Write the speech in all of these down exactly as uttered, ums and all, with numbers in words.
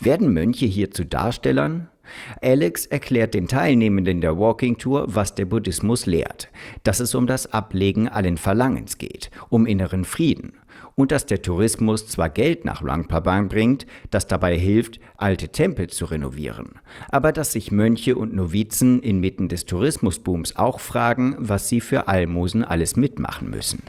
Werden Mönche hier zu Darstellern? Alex erklärt den Teilnehmenden der Walking Tour, was der Buddhismus lehrt, dass es um das Ablegen allen Verlangens geht, um inneren Frieden und dass der Tourismus zwar Geld nach Luang Prabang bringt, das dabei hilft, alte Tempel zu renovieren, aber dass sich Mönche und Novizen inmitten des Tourismusbooms auch fragen, was sie für Almosen alles mitmachen müssen.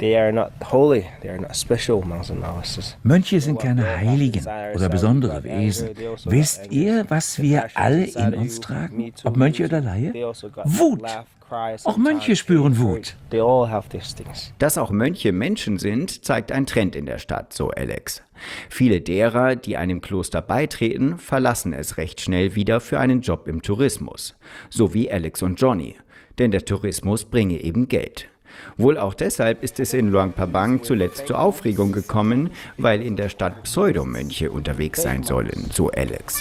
Mönche sind keine Heiligen oder besondere Wesen. Wisst ihr, was wir alle in uns tragen? Ob Mönche oder Laie? Wut! Auch Mönche spüren Wut. Dass auch Mönche Menschen sind, zeigt ein Trend in der Stadt, so Alex. Viele derer, die einem Kloster beitreten, verlassen es recht schnell wieder für einen Job im Tourismus. So wie Alex und Johnny. Denn der Tourismus bringe eben Geld. Wohl auch deshalb ist es in Luang Prabang zuletzt zur Aufregung gekommen, weil in der Stadt Pseudomönche unterwegs sein sollen, so Alex.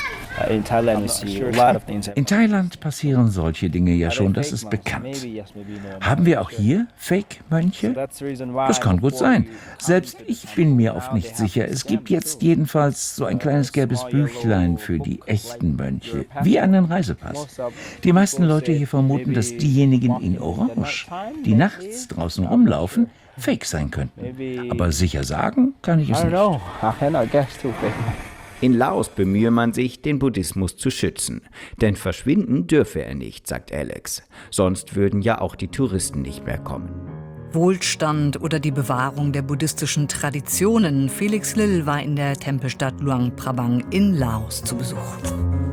In Thailand passieren solche Dinge ja schon, das ist bekannt. Haben wir auch hier Fake-Mönche? Das kann gut sein. Selbst ich bin mir oft nicht sicher. Es gibt jetzt jedenfalls so ein kleines gelbes Büchlein für die echten Mönche, wie einen Reisepass. Die meisten Leute hier vermuten, dass diejenigen in Orange, die nachts draußen rumlaufen, Fake sein könnten. Aber sicher sagen kann ich es nicht. In Laos bemühe man sich, den Buddhismus zu schützen. Denn verschwinden dürfe er nicht, sagt Alex. Sonst würden ja auch die Touristen nicht mehr kommen. Wohlstand oder die Bewahrung der buddhistischen Traditionen. Felix Lill war in der Tempelstadt Luang Prabang in Laos zu Besuch.